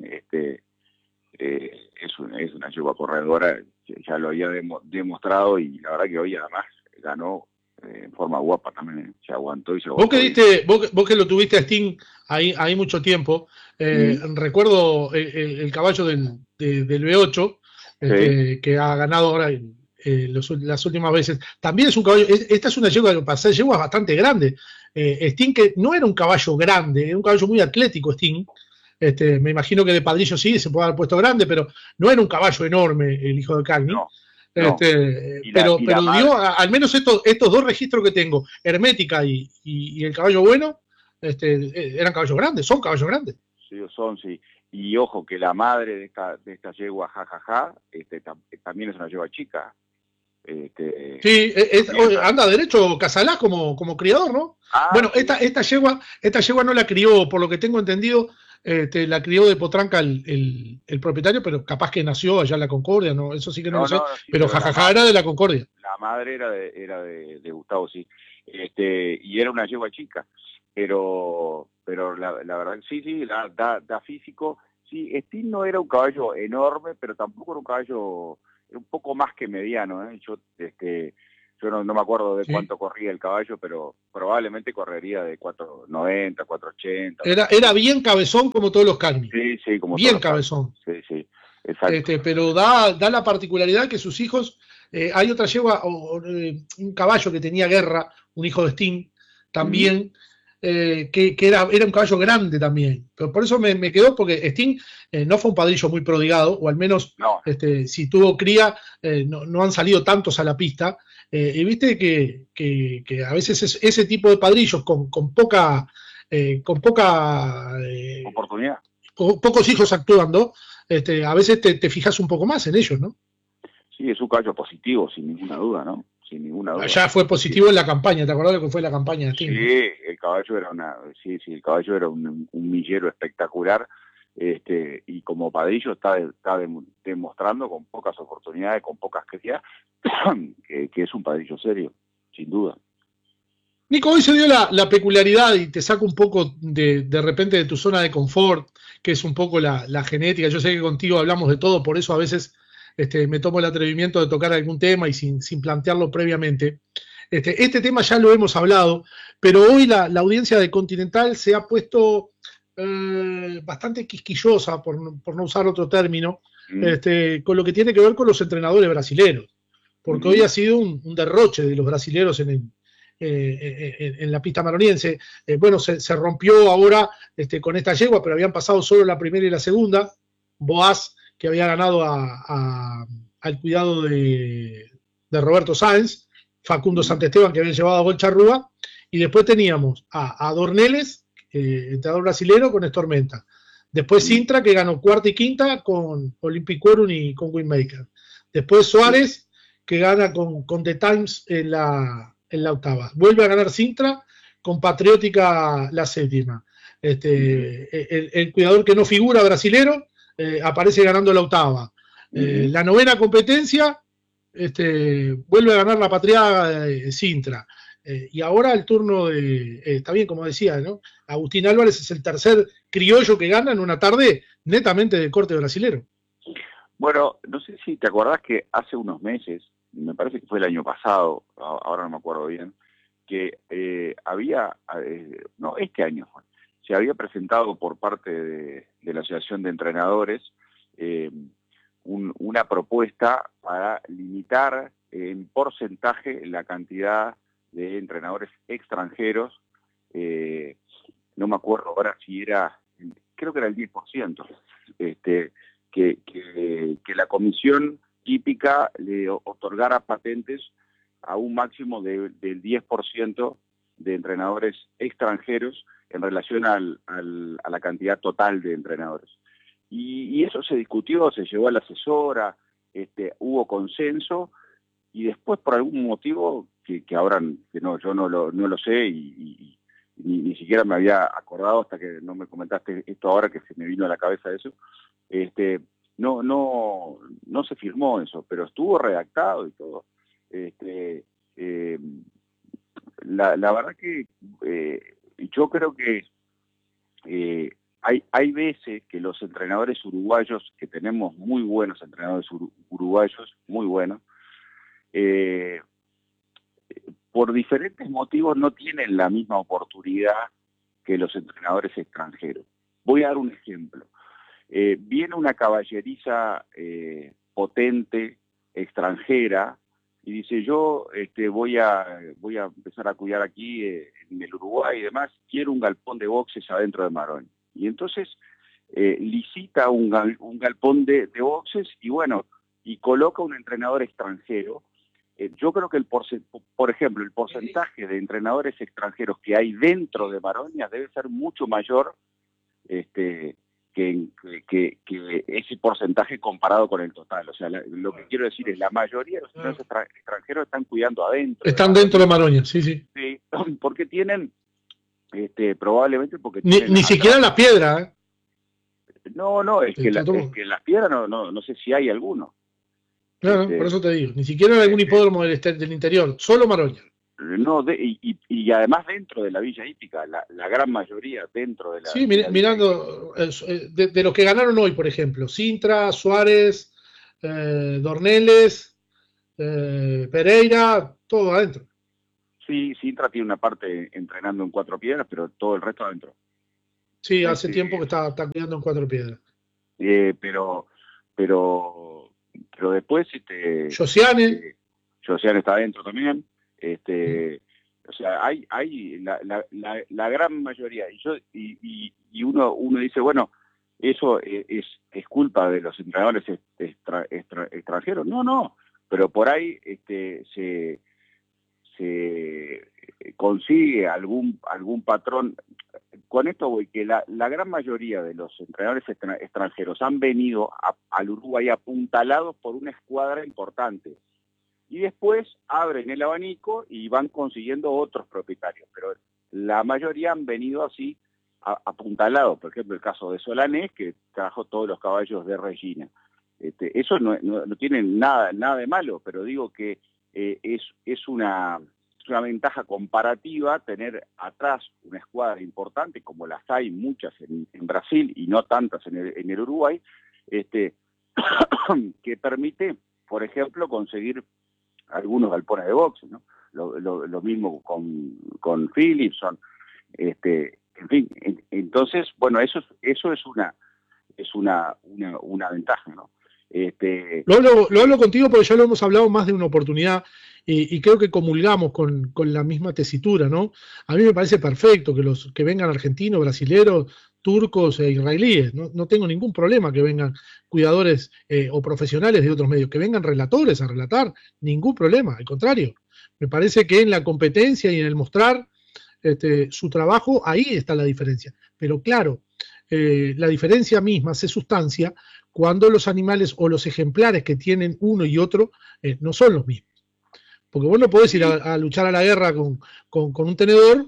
es una yegua corredora, ya lo había demostrado, y la verdad que hoy además ganó en forma guapa también, se aguantó y se aguantó. Vos que lo tuviste a Sting ahí mucho tiempo, recuerdo el caballo del B8, que ha ganado ahora las últimas veces. También es un caballo, esta es una yegua que pasa, yegua bastante grande. Sting, que no era un caballo grande, era un caballo muy atlético Sting. Me imagino que de padrillo sí se puede haber puesto grande, pero no era un caballo enorme el hijo de Cagni. No. Pero dio al menos estos 2 registros que tengo, Hermética y el caballo bueno, eran caballos grandes, son caballos grandes. Sí, sí. Y ojo que la madre de esta yegua jajaja, también es una yegua chica. Sí, anda derecho Casalás como criador, ¿no? Bueno, sí. esta yegua no la crió, por lo que tengo entendido, la crió de Potranca el propietario, pero capaz que nació allá en la Concordia, ¿no? Eso sí que no lo sé, sí, pero jajaja era de la Concordia. La madre era de Gustavo, sí. Y era una yegua chica. pero la verdad, sí, da físico. Sí, Sting no era un caballo enorme, pero tampoco era un caballo, era un poco más que mediano, ¿eh? Yo no me acuerdo de cuánto corría el caballo, pero probablemente correría de 490, 480. Era bien cabezón como todos los Calmi. Sí, como bien todos los cabezón. Sí, exacto. Pero da la particularidad que sus hijos, hay otra yegua, un caballo que tenía Guerra, un hijo de Sting, también, que era un caballo grande también. Pero por eso me quedó, porque Sting no fue un padrillo muy prodigado, o al menos si tuvo cría, no han salido tantos a la pista. Y viste que a veces ese tipo de padrillos con poca oportunidad, pocos hijos actuando, a veces te fijas un poco más en ellos, ¿no? Sí, es un caballo positivo, sin ninguna duda, ¿no? Sin ninguna duda. Ya fue positivo en la campaña, ¿te acordás de lo que fue la campaña de Sting? Sí, el caballo era un millero espectacular, y como padrillo está demostrando con pocas oportunidades, con pocas crías, que es un padrillo serio, sin duda. Nico, hoy se dio la peculiaridad, y te saco un poco de repente de tu zona de confort, que es un poco la genética. Yo sé que contigo hablamos de todo, por eso a veces me tomo el atrevimiento de tocar algún tema y sin plantearlo previamente. Este tema ya lo hemos hablado, pero hoy la audiencia de Continental se ha puesto bastante quisquillosa, por no usar otro término, con lo que tiene que ver con los entrenadores brasileños, porque hoy ha sido un derroche de los brasileros en la pista maroniense. Bueno, se rompió ahora con esta yegua, pero habían pasado solo la primera y la segunda. Boaz, que había ganado al cuidado de Roberto Sáenz, Facundo Santesteban, que había llevado a Gol Charrúa, y después teníamos a Dorneles, entrenador brasilero, con Estormenta. Después Sintra, que ganó cuarta y quinta con Olympic Quorum y con Winmaker. Después Suárez, que gana con The Times en la octava. Vuelve a ganar Sintra con Patriótica la séptima. El cuidador que no figura, brasilero, aparece ganando la octava. La novena competencia, vuelve a ganar la Patria Sintra. Y ahora el turno está bien, como decía, ¿no? Agustín Álvarez es el tercer criollo que gana en una tarde netamente de corte brasilero. Bueno, no sé si te acordás que hace unos meses, me parece que fue el año pasado, ahora no me acuerdo bien, que este año se había presentado por parte de la Asociación de Entrenadores una propuesta para limitar en porcentaje la cantidad de entrenadores extranjeros. No me acuerdo ahora si era, creo que era el 10%, que la comisión típica le otorgara patentes a un máximo del 10% de entrenadores extranjeros en relación a la cantidad total de entrenadores. Y eso se discutió, se llevó a la asesora, hubo consenso, y después por algún motivo que ahora yo no lo sé y ni siquiera me había acordado hasta que no me comentaste esto ahora, que se me vino a la cabeza eso, no se firmó eso, pero estuvo redactado y todo. La verdad que yo creo que hay veces que los entrenadores uruguayos, que tenemos muy buenos entrenadores uruguayos, muy buenos, por diferentes motivos no tienen la misma oportunidad que los entrenadores extranjeros. Voy a dar un ejemplo. Viene una caballeriza potente, extranjera, y dice, yo voy a empezar a cuidar aquí en el Uruguay y demás, quiero un galpón de boxes adentro de Maroni. Y entonces licita un galpón de boxes y coloca un entrenador extranjero. Yo creo que por ejemplo, el porcentaje de entrenadores extranjeros que hay dentro de Maronia debe ser mucho mayor que ese porcentaje comparado con el total. O sea, lo que quiero decir es la mayoría de los entrenadores extranjeros están cuidando adentro. Están dentro de Maronia, sí. Sí, porque tienen, probablemente porque ni siquiera la piedra. No, es que en las piedras no sé si hay alguno. Claro, por eso te digo, ni siquiera en algún hipódromo del interior, solo Maronia. No, y además dentro de la Villa Hípica, la gran mayoría dentro de la... Sí, de la Villa mirando de los que ganaron hoy, por ejemplo, Sintra, Suárez, Dorneles, Pereira, todo adentro. Sí, Sintra tiene una parte entrenando en Cuatro Piedras, pero todo el resto adentro. Sí, hace tiempo que está cuidando en Cuatro Piedras. Pero después Josiane está adentro también. O sea, hay la gran mayoría. Y uno dice, bueno, eso es culpa de los entrenadores extranjeros. No, pero por ahí se consigue algún patrón. Con esto voy, que la gran mayoría de los entrenadores extranjeros han venido al Uruguay apuntalados por una escuadra importante. Y después abren el abanico y van consiguiendo otros propietarios. Pero la mayoría han venido así apuntalados. Por ejemplo, el caso de Solanés, que trajo todos los caballos de Regina. Eso no tiene nada de malo, pero digo que es una ventaja comparativa tener atrás una escuadra importante, como las hay muchas en Brasil y no tantas en el Uruguay, que permite, por ejemplo, conseguir algunos galpones de boxe, ¿no? Lo mismo con Philipson, en fin. Entonces, bueno, eso es una ventaja, ¿no? Lo hablo contigo porque ya lo hemos hablado más de una oportunidad y creo que comulgamos con la misma tesitura, ¿no? A mí me parece perfecto que vengan argentinos, brasileros, turcos e israelíes. No tengo ningún problema que vengan cuidadores o profesionales de otros medios, que vengan relatores a relatar, ningún problema, al contrario. Me parece que en la competencia y en el mostrar su trabajo, ahí está la diferencia. Pero claro, la diferencia misma se sustancia cuando los animales o los ejemplares que tienen uno y otro no son los mismos. Porque vos no podés ir a luchar a la guerra con un tenedor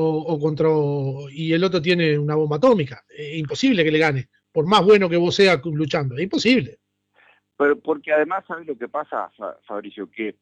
y el otro tiene una bomba atómica. Es imposible que le gane, por más bueno que vos seas luchando. Es imposible. Pero porque además, ¿sabes lo que pasa, Fabricio? Que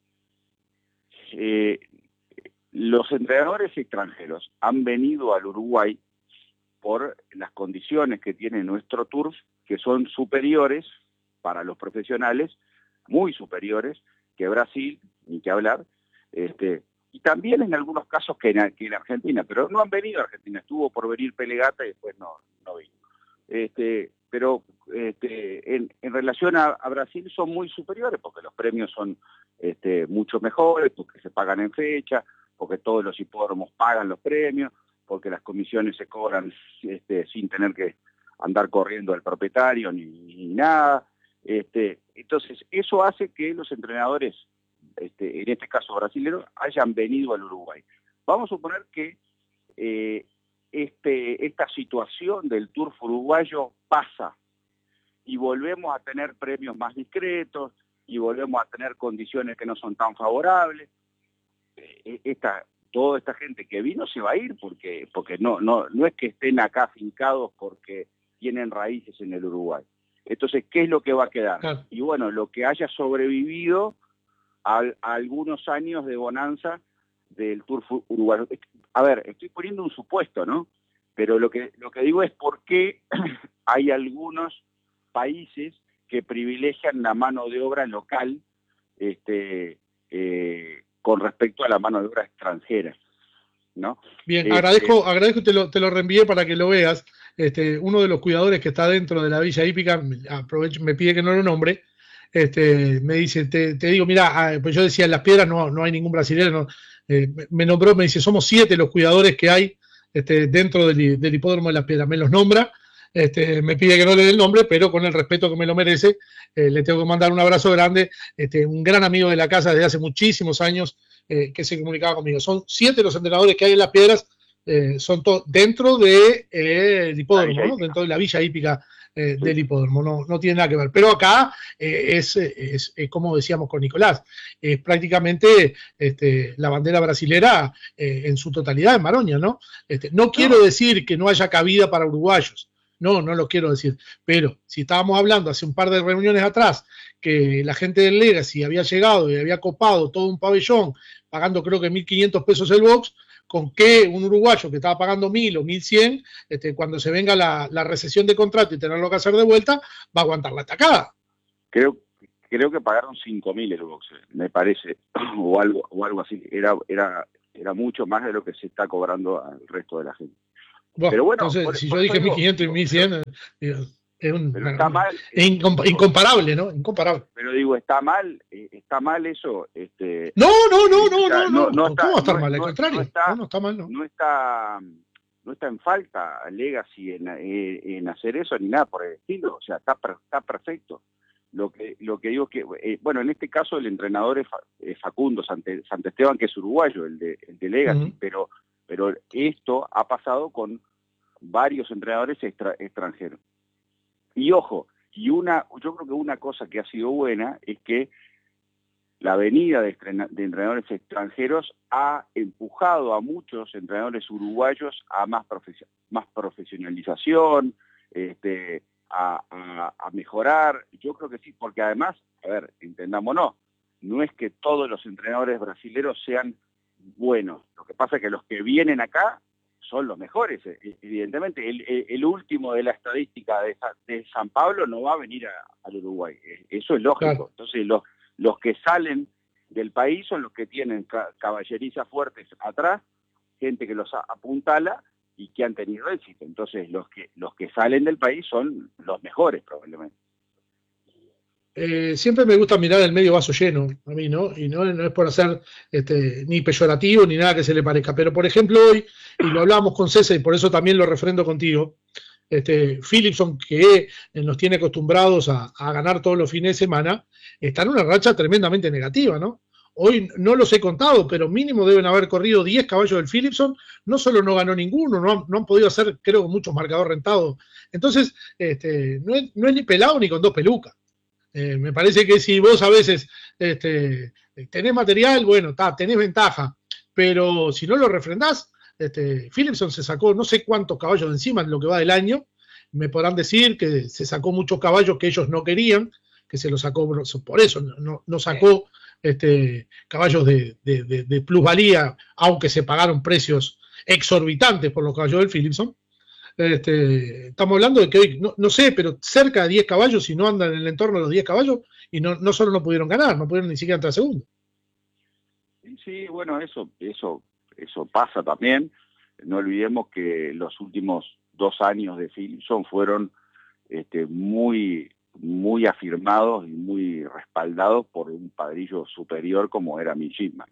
los entrenadores extranjeros han venido al Uruguay por las condiciones que tiene nuestro turf, que son superiores para los profesionales, muy superiores que Brasil, ni que hablar, y también en algunos casos que en Argentina, pero no han venido a Argentina, estuvo por venir Pelegata y después no vino. Pero en relación a Brasil son muy superiores, porque los premios son mucho mejores, porque se pagan en fecha, porque todos los hipódromos pagan los premios, porque las comisiones se cobran sin tener que andar corriendo al propietario ni nada. Entonces, eso hace que los entrenadores, en este caso brasileños, hayan venido al Uruguay. Vamos a suponer que esta situación del turf uruguayo pasa y volvemos a tener premios más discretos y volvemos a tener condiciones que no son tan favorables. Toda esta gente que vino se va a ir porque no es que estén acá fincados porque tienen raíces en el Uruguay. Entonces, ¿qué es lo que va a quedar? Claro. Y bueno, lo que haya sobrevivido a algunos años de bonanza del turf uruguayo. A ver, estoy poniendo un supuesto, ¿no? Pero lo que digo es por qué hay algunos países que privilegian la mano de obra local con respecto a la mano de obra extranjera, ¿no? Bien, agradezco te lo reenvié para que lo veas. Uno de los cuidadores que está dentro de la Villa Hípica, me pide que no lo nombre, me dice, te digo, mira, pues yo decía, en Las Piedras no hay ningún brasileño, me nombró, me dice, somos 7 los cuidadores que hay dentro del hipódromo de Las Piedras, me los nombra, me pide que no le dé el nombre, pero con el respeto que me lo merece, le tengo que mandar un abrazo grande, un gran amigo de la casa desde hace muchísimos años, que se comunicaba conmigo. Son 7 los entrenadores que hay en Las Piedras, son todos dentro del hipódromo, ¿no? Dentro de la Villa Hípica del hipódromo, no tiene nada que ver. Pero acá es como decíamos con Nicolás, es prácticamente la bandera brasilera en su totalidad en Maroña, ¿no? No quiero decir que no haya cabida para uruguayos, no lo quiero decir, pero si estábamos hablando hace un par de reuniones atrás que la gente del Legacy había llegado y había copado todo un pabellón pagando creo que 1.500 pesos el box, con que un uruguayo que estaba pagando 1.000 o 1.100, cuando se venga la recesión de contrato y tenerlo que hacer de vuelta, va a aguantar la estacada. Creo que pagaron 5.000 el box, me parece, o algo así. Era mucho más de lo que se está cobrando al resto de la gente. Bueno, pero bueno, entonces, si yo dije 1.500 y 1.100, está mal, incomparable, ¿no? Incomparable. Pero digo, está mal eso. No, ¿Cómo va a estar mal? Al contrario, no está mal, no. No está en falta Legacy en hacer eso ni nada por el estilo. O sea, está perfecto. Lo que digo es que, bueno, en este caso el entrenador es Facundo Santesteban, que es uruguayo, el de Legacy, pero esto ha pasado con varios entrenadores extranjeros. Y ojo, yo creo que una cosa que ha sido buena es que la venida de entrenadores extranjeros ha empujado a muchos entrenadores uruguayos a más profesionalización, a mejorar. Yo creo que sí, porque además, a ver, entendámonos, no es que todos los entrenadores brasileños sean buenos. Lo que pasa es que los que vienen acá son los mejores. Evidentemente, el último de la estadística de San Pablo no va a venir al Uruguay. Eso es lógico. Claro. Entonces, los que salen del país son los que tienen caballerizas fuertes atrás, gente que los apuntala y que han tenido éxito. Entonces, los que salen del país son los mejores, probablemente. Siempre me gusta mirar el medio vaso lleno, a mí, ¿no? Y no es por hacer ni peyorativo ni nada que se le parezca. Pero, por ejemplo, hoy, y lo hablábamos con César, y por eso también lo refrendo contigo, Philipson, que nos tiene acostumbrados a ganar todos los fines de semana, está en una racha tremendamente negativa, ¿no? Hoy no los he contado, pero mínimo deben haber corrido 10 caballos del Philipson. No solo no ganó ninguno, no han podido hacer, creo, muchos marcadores rentados. Entonces, no es ni pelado ni con dos pelucas. Me parece que si vos a veces tenés material, bueno, tenés ventaja, pero si no lo refrendás, Philipson se sacó no sé cuántos caballos de encima en lo que va del año. Me podrán decir que se sacó muchos caballos que ellos no querían, que se los sacó por eso, no sacó caballos de plusvalía, aunque se pagaron precios exorbitantes por los caballos del Philipson. Estamos hablando de que hoy, no sé, pero cerca de 10 caballos, si no andan en el entorno de los 10 caballos, y no solo no pudieron ganar, no pudieron ni siquiera entrar segundo. Sí, bueno, eso pasa también. No olvidemos que los últimos 2 años de Philipson fueron muy, muy afirmados y muy respaldados por un padrillo superior como era Midshipman.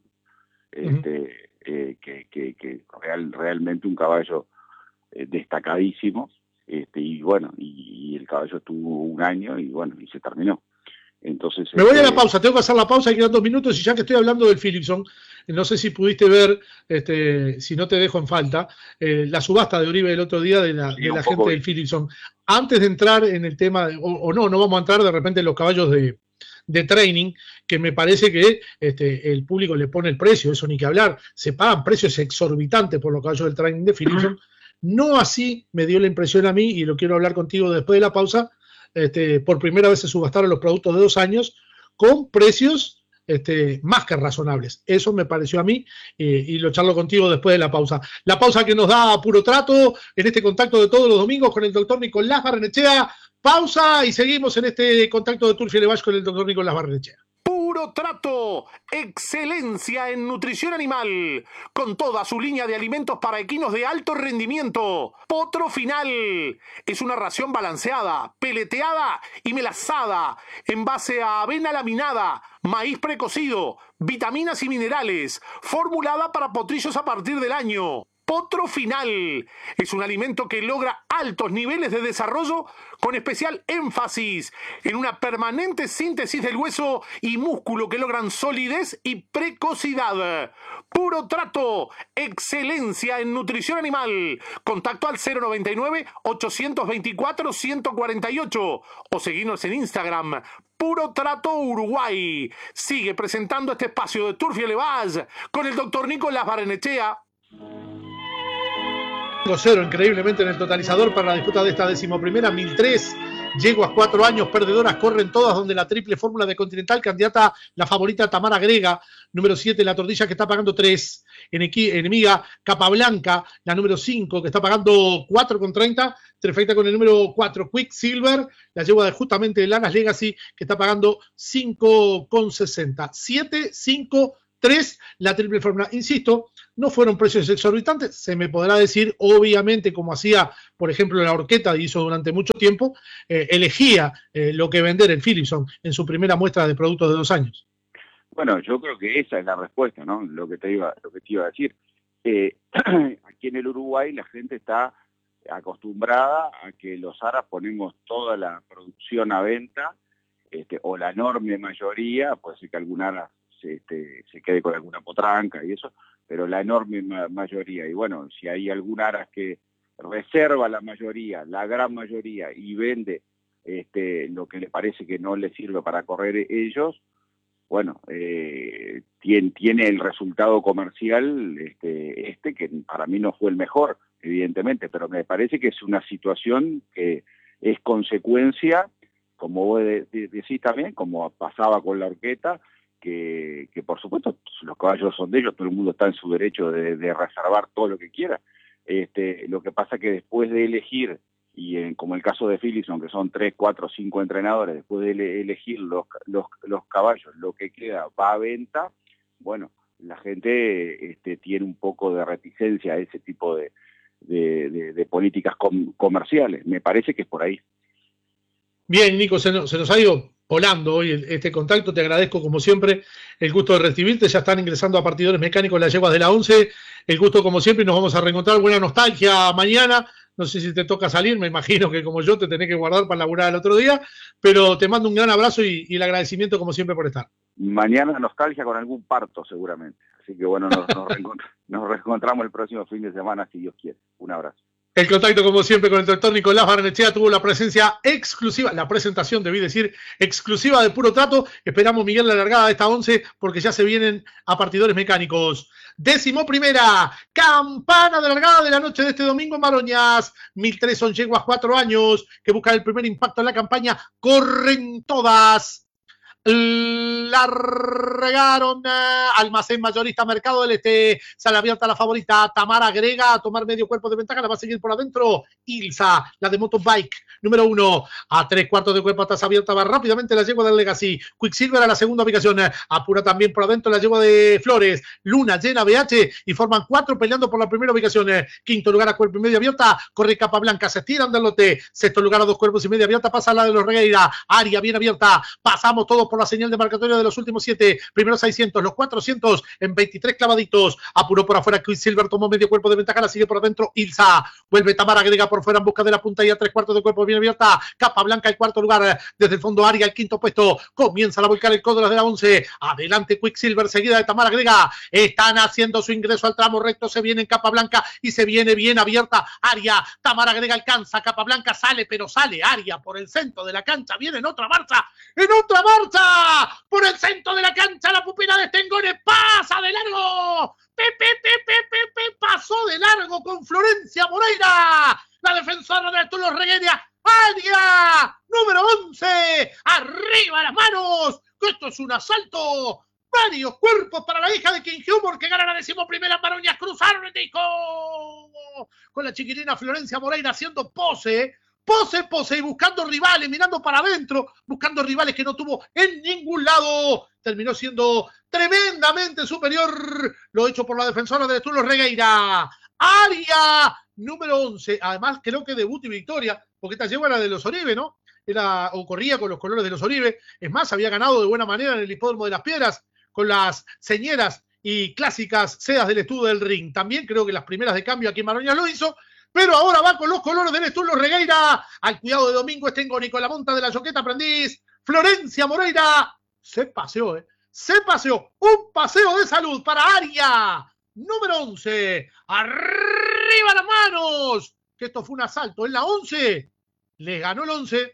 Que realmente un caballo destacadísimo, y bueno, y el caballo estuvo 1 año y bueno, y se terminó. Entonces me voy a la pausa, tengo que hacer la pausa y quedan 2 minutos, y ya que estoy hablando del Philipson, no sé si pudiste ver, si no te dejo en falta, la subasta de Uribe el otro día de la gente del Philipson. Antes de entrar en el tema, no vamos a entrar de repente en los caballos de training, que me parece que el público le pone el precio, eso ni que hablar, se pagan precios exorbitantes por los caballos del training de Philipson. No así me dio la impresión a mí, y lo quiero hablar contigo después de la pausa. Por primera vez se subastaron los productos de 2 años con precios más que razonables. Eso me pareció a mí, y lo charlo contigo después de la pausa. La pausa que nos da Puro Trato en este contacto de todos los domingos con el doctor Nicolás Barrenechea. Pausa y seguimos en este contacto de Turf y Elevage con el doctor Nicolás Barrenechea. Puro Trato, excelencia en nutrición animal, con toda su línea de alimentos para equinos de alto rendimiento. Potro Final es una ración balanceada, peleteada y melazada en base a avena laminada, maíz precocido, vitaminas y minerales, formulada para potrillos a partir del año. Potro Final es un alimento que logra altos niveles de desarrollo con especial énfasis en una permanente síntesis del hueso y músculo que logran solidez y precocidad. Puro Trato, excelencia en nutrición animal. Contacto al 099-824-148 o seguirnos en Instagram. Puro Trato Uruguay. Sigue presentando este espacio de Turf y Elevage con el doctor Nicolás Barrenechea. 5-0 increíblemente en el totalizador para la disputa de esta 11ª, 1003 Yeguas 4 años, perdedoras corren todas, donde la triple fórmula de Continental, candidata la favorita Tamara Grega, número 7, la Tordilla, que está pagando 3, enemiga Capablanca, la número 5, que está pagando 4,30, trifecta con el número 4, Quicksilver, la yegua de justamente Lanas Legacy, que está pagando 5,60, 7, 5, 3, la triple fórmula. Insisto, no fueron precios exorbitantes, se me podrá decir, obviamente, como hacía, por ejemplo, la Horqueta, hizo durante mucho tiempo, elegía lo que vender el Philipson en su primera muestra de productos de 2 años. Bueno, yo creo que esa es la respuesta, ¿no? Lo que te iba a decir. Aquí en el Uruguay la gente está acostumbrada a que los aras ponemos toda la producción a venta, o la enorme mayoría, puede ser que algún ara se quede con alguna potranca y eso, pero la enorme mayoría, y bueno, si hay algún aras que reserva la mayoría, la gran mayoría, y vende lo que le parece que no le sirve para correr ellos, bueno, tiene el resultado comercial que para mí no fue el mejor, evidentemente, pero me parece que es una situación que es consecuencia, como vos decís también, como pasaba con la Horqueta, que por supuesto los caballos son de ellos, todo el mundo está en su derecho de reservar todo lo que quiera. Lo que pasa que después de elegir, y como el caso de Philipson, que son 3, 4, 5 entrenadores, después de elegir los caballos, lo que queda va a venta, bueno, la gente tiene un poco de reticencia a ese tipo de políticas comerciales. Me parece que es por ahí. Bien, Nico, se nos ha ido volando hoy este contacto. Te agradezco, como siempre, el gusto de recibirte. Ya están ingresando a partidores mecánicos las yeguas de la 11. El gusto, como siempre, y nos vamos a reencontrar. Buena nostalgia mañana. No sé si te toca salir, me imagino que como yo te tenés que guardar para laburar el otro día, pero te mando un gran abrazo y el agradecimiento, como siempre, por estar. Mañana nostalgia con algún parto, seguramente. Así que bueno, nos reencontramos el próximo fin de semana, si Dios quiere. Un abrazo. El contacto, como siempre, con el doctor Nicolás Barnechea tuvo la presencia exclusiva, la presentación, debí decir, exclusiva de Puro Trato. Esperamos, Miguel, la largada de esta 11, porque ya se vienen a partidores mecánicos. 11ª campana de largada de la noche de este domingo en Maroñas. 1003 son yeguas 4 años que buscan el primer impacto en la campaña. Corren todas. Largaron Almacén Mayorista Mercado del Este, sale abierta la favorita Tamara Grega a tomar medio cuerpo de ventaja, la va a seguir por adentro Ilsa, la de Motobike, número 1, a 3/4 de cuerpo, atrás abierta, va rápidamente la yegua del Legacy, Quicksilver a la segunda ubicación, apura también por adentro la yegua de Flores, Luna, Llena, BH, y forman 4 peleando por la primera ubicación, quinto lugar a cuerpo y medio abierta, corre Capablanca, se estiran del lote, sexto lugar a 2 cuerpos y medio abierta, pasa la de los Regueira, Aria bien abierta, pasamos todos por la señal de marcatorio de los últimos 7, primeros 600, los 400 en 23 clavaditos, apuró por afuera Quicksilver, tomó medio cuerpo de ventaja, la sigue por adentro Ilsa, vuelve Tamara Grega por fuera en busca de la punta y a 3/4 de cuerpo bien abierta, Capablanca el cuarto lugar, desde el fondo Aria el quinto puesto, comienzan a volcar el codo de la 11, adelante Quicksilver seguida de Tamara Grega, están haciendo su ingreso al tramo recto, se viene en Capablanca y se viene bien abierta Aria, Tamara Grega alcanza, Capablanca sale, pero sale Aria por el centro de la cancha, viene en otra marcha, por el centro de la cancha, la pupila de Stengone pasa de largo, pasó de largo con Florencia Moreira, la defensora de Arturo Regueira, Aria, número 11, arriba las manos, que esto es un asalto, varios cuerpos para la hija de King Humor que gana la 11ª Maroñas, cruzaron el disco, con la chiquilina Florencia Moreira haciendo pose, y buscando rivales, mirando para adentro, buscando rivales que no tuvo en ningún lado. Terminó siendo tremendamente superior lo hecho por la defensora de Arturo Regueira. Aria, número 11. Además, creo que debut y victoria, porque esta yegua era de los Oribe, ¿no? Corría con los colores de los Oribe. Es más, había ganado de buena manera en el Hipódromo de las Piedras con las señeras y clásicas sedas del estudio del ring. También creo que las primeras de cambio aquí en Maroñas lo hizo. Pero ahora va con los colores del Arturo Regueira. Al cuidado de Domingo Stengone con la monta de la Yoqueta Aprendiz. Florencia Moreira se paseó, se paseó. Un paseo de salud para Aria. Número 11. Arriba las manos. Que esto fue un asalto en la 11. Le ganó el 11.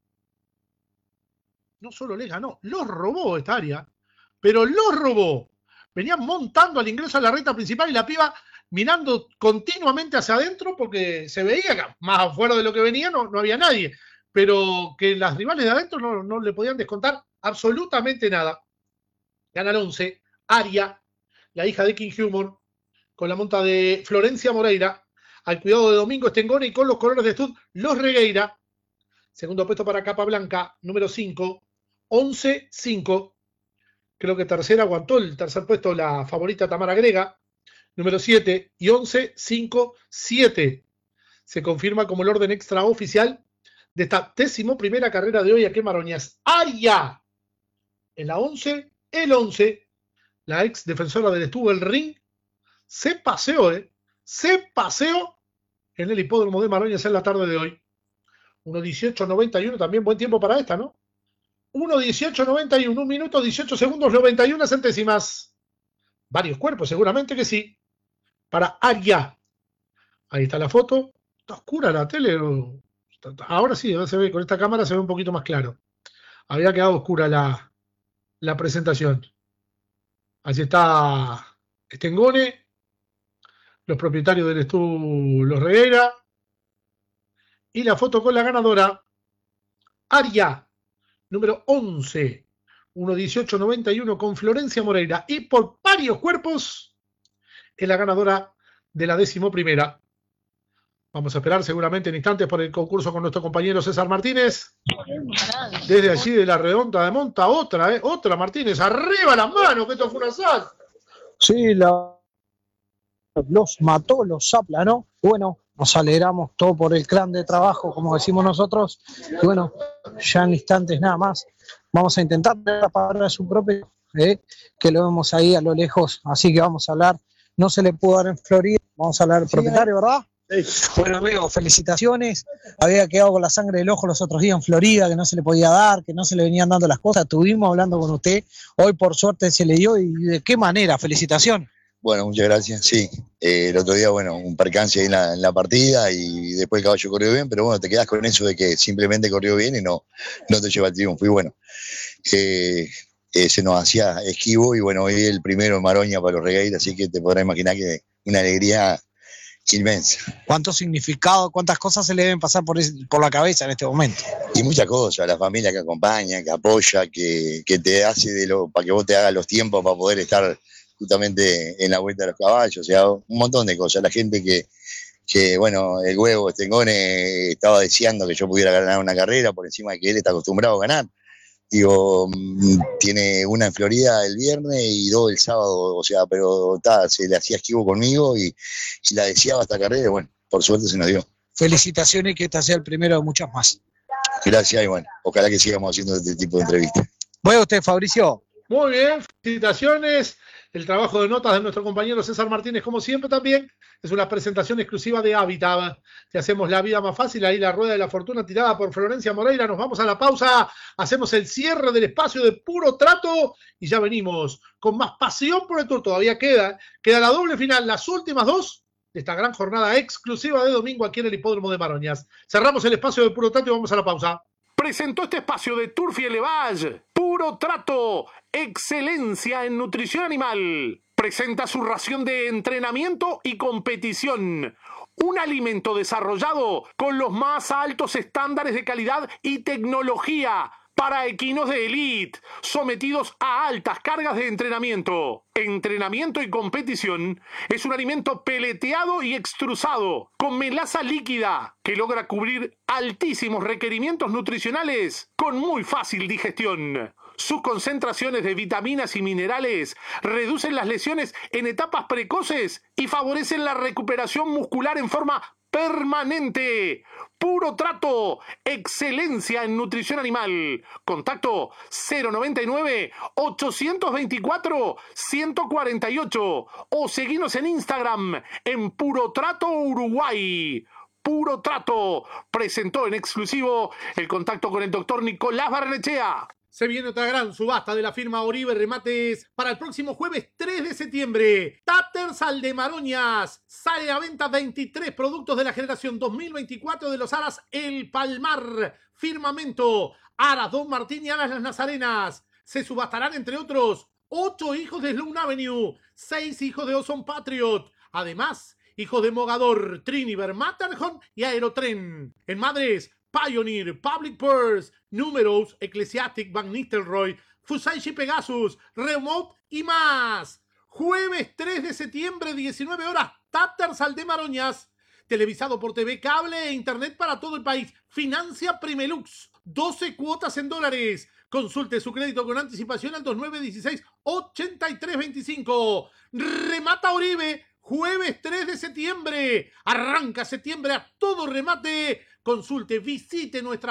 No solo le ganó, los robó esta Aria. Pero los robó. Venían montando al ingreso a la recta principal y la piba mirando continuamente hacia adentro porque se veía que más afuera de lo que venía no había nadie. pero que las rivales de adentro no le podían descontar absolutamente nada. Gana el 11, Aria, la hija de King Humor, con la monta de Florencia Moreira, al cuidado de Domingo Stengone y con los colores de Stud, Los Regueira. Segundo puesto para Capa Blanca, número 5, 11-5. Creo que tercera aguantó el tercer puesto la favorita Tamara Grega, número 7 y 11-5-7. Se confirma como el orden extraoficial de esta 11ª carrera de hoy aquí en Maroñas. Aria, en la 11, el 11, la ex defensora del Estuvo el Ring, se paseó en el hipódromo de Maroñas en la tarde de hoy. 1:18.91, también buen tiempo para esta, ¿no? 1:18.91, 1 minuto 18 segundos 91 centésimas. Varios cuerpos, seguramente que sí. Para Aria. Ahí está la foto. Está oscura la tele. Ahora sí, ahora se ve, con esta cámara se ve un poquito más claro. Había quedado oscura la presentación. Así está Stengone, los propietarios del Estuvo Los Regueira. Y la foto con la ganadora, Aria, número 11, 1:18.91 con Florencia Moreira. Y por varios cuerpos, es la ganadora de la 11ª. Vamos a esperar seguramente en instantes por el concurso con nuestro compañero César Martínez. Desde allí de la Redonda de Monta, otra Martínez. Arriba las manos, que esto fue un asalto. Sí, los mató, los aplanó. Bueno, nos alegramos todo por el clan de trabajo, como decimos nosotros. Y bueno, ya en instantes nada más vamos a intentar ver la palabra de su propio, que lo vemos ahí a lo lejos. Así que vamos a hablar. No se le pudo dar en Florida. Vamos a hablar al propietario, ¿verdad? Bueno, amigo, felicitaciones. Había quedado con la sangre del ojo los otros días en Florida, que no se le podía dar, que no se le venían dando las cosas. Estuvimos hablando con usted. Hoy, por suerte, se le dio. ¿Y de qué manera? Felicitaciones. Bueno, muchas gracias. Sí, el otro día, bueno, un percance ahí en la partida y después el caballo corrió bien, pero bueno, te quedás con eso de que simplemente corrió bien y no te lleva el triunfo. Y bueno, se nos hacía esquivo y bueno, hoy el primero en Maroña para los Regueira, así que te podrás imaginar que una alegría inmensa. ¿Cuánto significado, cuántas cosas se le deben pasar por la cabeza en este momento? Y muchas cosas, la familia que acompaña, que apoya, que te hace para que vos te hagas los tiempos para poder estar justamente en la vuelta de los caballos, o sea, un montón de cosas. La gente que bueno, el huevo Stengone estaba deseando que yo pudiera ganar una carrera por encima de que él está acostumbrado a ganar. Digo, tiene una en Florida el viernes y 2 el sábado, o sea, pero se le hacía esquivo conmigo y la deseaba esta carrera, y bueno, por suerte se nos dio. Felicitaciones y que esta sea el primero de muchas más. Gracias y bueno, ojalá que sigamos haciendo este tipo de entrevistas. Bueno, usted, Fabricio. Muy bien, felicitaciones. El trabajo de notas de nuestro compañero César Martínez, como siempre también, es una presentación exclusiva de Habitat. Te hacemos la vida más fácil, ahí la rueda de la fortuna tirada por Florencia Moreira. Nos vamos a la pausa, hacemos el cierre del espacio de Puro Trato y ya venimos con más pasión por el tour. Todavía queda la doble final, las últimas 2 de esta gran jornada exclusiva de domingo aquí en el hipódromo de Maroñas. Cerramos el espacio de Puro Trato y vamos a la pausa. Presentó este espacio de Turfi Elevage, Puro Trato, excelencia en nutrición animal. Presenta su ración de entrenamiento y competición. Un alimento desarrollado con los más altos estándares de calidad y tecnología para equinos de élite, sometidos a altas cargas de entrenamiento. Entrenamiento y competición es un alimento peleteado y extrusado, con melaza líquida, que logra cubrir altísimos requerimientos nutricionales con muy fácil digestión. Sus concentraciones de vitaminas y minerales reducen las lesiones en etapas precoces y favorecen la recuperación muscular en forma permanente. Puro Trato, excelencia en nutrición animal. Contacto 099-824-148 o seguinos en Instagram en Puro Trato Uruguay. Puro Trato presentó en exclusivo el contacto con el doctor Nicolás Barnechea. Se viene otra gran subasta de la firma Oribe Remates para el próximo jueves 3 de septiembre. Tattersall de Maroñas. Sale a venta 23 productos de la generación 2024 de los aras El Palmar, Firmamento, aras Don Martín y aras Las Nazarenas. Se subastarán, entre otros, 8 hijos de Sloan Avenue, 6 hijos de Ozone Patriot. Además, hijos de Mogador, Triniver, Matterhorn y Aerotren. En Madres, Pioneer, Public Purse, Numerous, Ecclesiastic, Van Nistelrooy, Fusaichi Pegasus, Remote y más. Jueves 3 de septiembre, 19 horas, Tattersall de Maroñas. Televisado por TV, cable e internet para todo el país. Financia Primelux. 12 cuotas en dólares. Consulte su crédito con anticipación al 2916-8325. Remata Oribe. Jueves 3 de septiembre. Arranca septiembre a todo remate. Consulte, visite nuestra